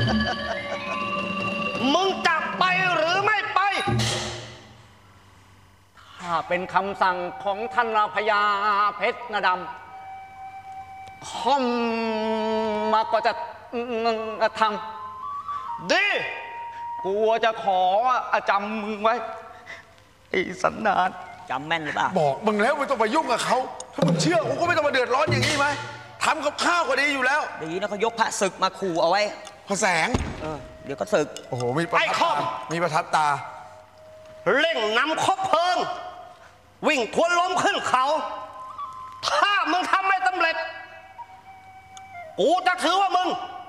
มึงจะไปหรือไม่ไปถ้าเป็นคำสั่งของท่านราพญาเพชรนดำค่อมมาก็จะทำดีกูจะขอจำมึงไว้ไอ้สันดานจำแม่นหรือเปล่าบอกมึงแล้วไม่ต้องไปยุ่งกับเขาถ้ามึงเชื่อกูก็ไม่ต้องมาเดือดร้อนอย่างนี้ไหมทำกับข้าวก็ดีอยู่แล้วดีนะเขายกพระศึกมาขู่เอาไว้พระแสงเดี๋ยวก็ศึกโอ้โหมีประทับตามีประทับตาเร่งนำคบเพลิงวิ่งทวนล้มขึ้นเขาถ้ามึงทำไม่สำเร็จกูจะถือว่ามึง